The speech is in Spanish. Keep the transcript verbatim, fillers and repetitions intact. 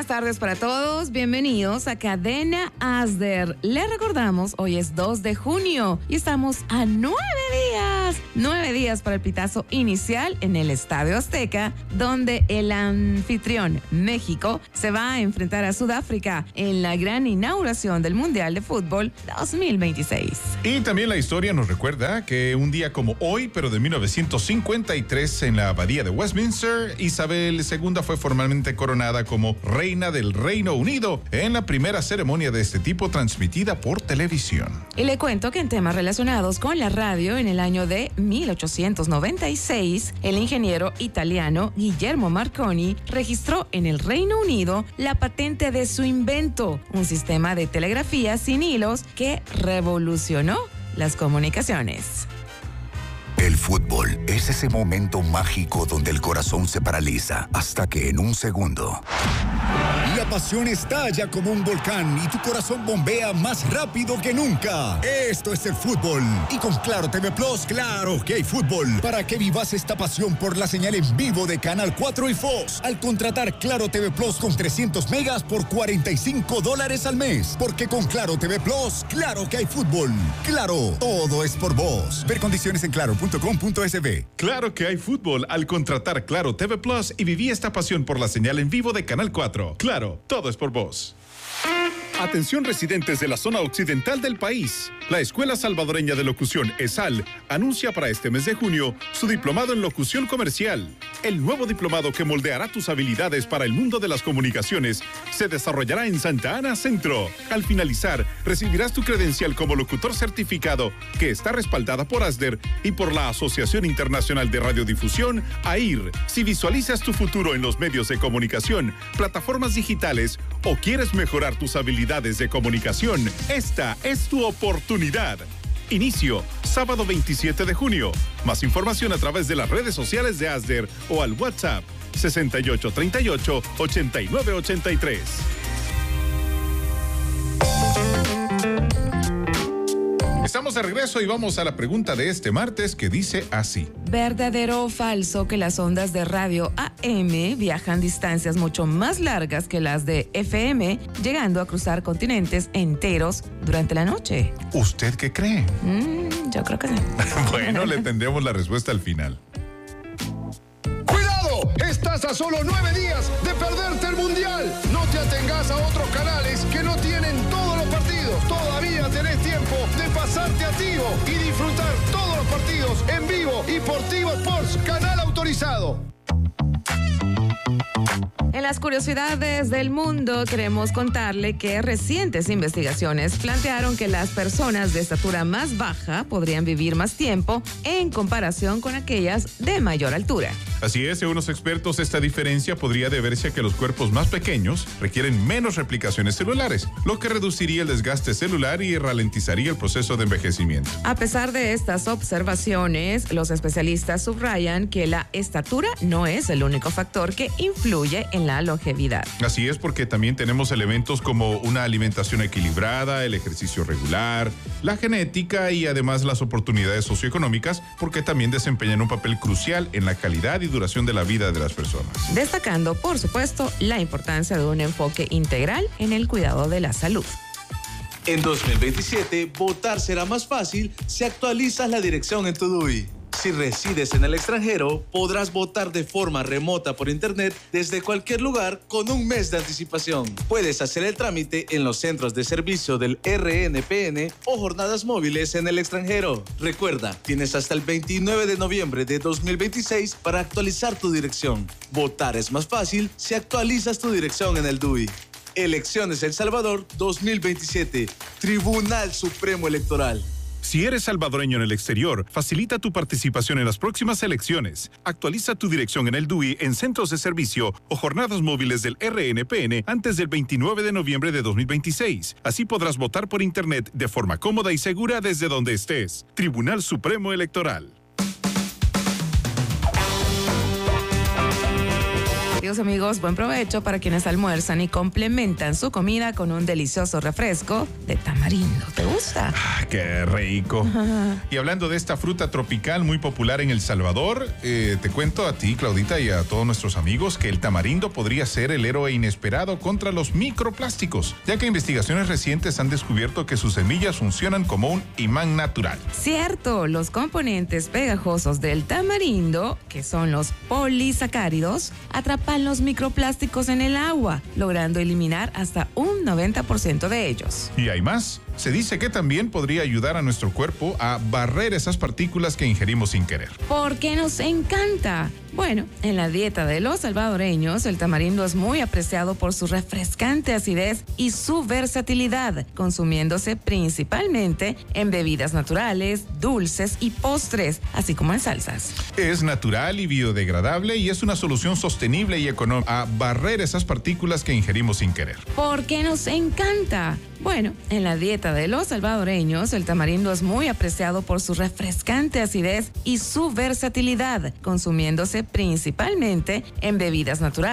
buenas tardes para todos. Bienvenidos a Cadena Asder. Les recordamos, hoy es dos de junio y estamos a nueve días. Nueve días para el pitazo inicial en el Estadio Azteca, donde el anfitrión México se va a enfrentar a Sudáfrica en la gran inauguración del Mundial de Fútbol dos mil veintiséis. Y también la historia nos recuerda que un día como hoy, pero de mil novecientos cincuenta y tres, en la abadía de Westminster, Isabel segunda fue formalmente coronada como reina del Reino Unido en la primera ceremonia de este tipo transmitida por televisión. Y le cuento que en temas relacionados con la radio, en el año de mil ochocientos noventa y seis, el ingeniero italiano Guillermo Marconi registró en el Reino Unido la patente de su invento, un sistema de telegrafía sin hilos que revolucionó las comunicaciones. El fútbol es ese momento mágico donde el corazón se paraliza hasta que en un segundo la pasión estalla como un volcán y tu corazón bombea más rápido que nunca. Esto es el fútbol. Y con Claro T V Plus, claro que hay fútbol. Para que vivas esta pasión por la señal en vivo de Canal cuatro y Fox. Al contratar Claro T V Plus con trescientos megas por cuarenta y cinco dólares al mes. Porque con Claro T V Plus, claro que hay fútbol. Claro, todo es por vos. Ver condiciones en claro punto com punto es be. Claro que hay fútbol al contratar Claro T V Plus y viví esta pasión por la señal en vivo de Canal cuatro. Claro, todo es por vos. Atención residentes de la zona occidental del país. La Escuela Salvadoreña de Locución, ESAL, anuncia para este mes de junio su diplomado en locución comercial. El nuevo diplomado que moldeará tus habilidades para el mundo de las comunicaciones se desarrollará en Santa Ana Centro. Al finalizar, recibirás tu credencial como locutor certificado que está respaldada por ASDER y por la Asociación Internacional de Radiodifusión, A I R. Si visualizas tu futuro en los medios de comunicación, plataformas digitales o quieres mejorar tus habilidades de comunicación, esta es tu oportunidad. Inicio, sábado veintisiete de junio. Más información a través de las redes sociales de ASDER o al WhatsApp sesenta y ocho treinta y ocho ochenta y nueve ochenta y tres. Estamos de regreso y vamos a la pregunta de este martes que dice así. ¿Verdadero o falso que las ondas de radio A M viajan distancias mucho más largas que las de F M, llegando a cruzar continentes enteros durante la noche? ¿Usted qué cree? Mm, yo creo que sí. Bueno, le tendremos la respuesta al final. ¡Cuidado! Estás a solo nueve días de perderte el Mundial. No te atengas a otros canales que no tienen todos los partidos. Todavía tenés tiempo de pasarte a Tigo y disfrutar todos los partidos en vivo y por Tigo Sports, canal autorizado. En las curiosidades del mundo queremos contarle que recientes investigaciones plantearon que las personas de estatura más baja podrían vivir más tiempo en comparación con aquellas de mayor altura. Así es, según los expertos, esta diferencia podría deberse a que los cuerpos más pequeños requieren menos replicaciones celulares, lo que reduciría el desgaste celular y ralentizaría el proceso de envejecimiento. A pesar de estas observaciones, los especialistas subrayan que la estatura no es el único factor que influye en la longevidad. Así es, porque también tenemos elementos como una alimentación equilibrada, el ejercicio regular, la genética y además las oportunidades socioeconómicas, porque también desempeñan un papel crucial en la calidad y duración de la vida de las personas. Destacando, por supuesto, la importancia de un enfoque integral en el cuidado de la salud. En dos mil veintisiete, votar será más fácil si actualizas la dirección en tu D U I. Si resides en el extranjero, podrás votar de forma remota por internet desde cualquier lugar con un mes de anticipación. Puedes hacer el trámite en los centros de servicio del R N P N o jornadas móviles en el extranjero. Recuerda, tienes hasta el veintinueve de noviembre de dos mil veintiséis para actualizar tu dirección. Votar es más fácil si actualizas tu dirección en el D U I. Elecciones El Salvador dos mil veintisiete. Tribunal Supremo Electoral. Si eres salvadoreño en el exterior, facilita tu participación en las próximas elecciones. Actualiza tu dirección en el D U I en centros de servicio o jornadas móviles del R N P N antes del veintinueve de noviembre de dos mil veintiséis. Así podrás votar por internet de forma cómoda y segura desde donde estés. Tribunal Supremo Electoral. Queridos amigos, buen provecho para quienes almuerzan y complementan su comida con un delicioso refresco de tamarindo. ¿Te gusta? Ah, qué rico. Y hablando de esta fruta tropical muy popular en El Salvador, eh, te cuento a ti, Claudita, y a todos nuestros amigos que el tamarindo podría ser el héroe inesperado contra los microplásticos, ya que investigaciones recientes han descubierto que sus semillas funcionan como un imán natural. Cierto, los componentes pegajosos del tamarindo, que son los polisacáridos, atrapan los microplásticos en el agua, logrando eliminar hasta un noventa por ciento de ellos. Y hay más. Se dice que también podría ayudar a nuestro cuerpo a barrer esas partículas que ingerimos sin querer. Porque nos encanta. Bueno, en la dieta de los salvadoreños, el tamarindo es muy apreciado por su refrescante acidez y su versatilidad, consumiéndose principalmente en bebidas naturales, dulces y postres, así como en salsas. Es natural y biodegradable y es una solución sostenible y económica a barrer esas partículas que ingerimos sin querer. Porque nos encanta. Bueno, en la dieta de los salvadoreños, el tamarindo es muy apreciado por su refrescante acidez y su versatilidad, consumiéndose principalmente en bebidas naturales.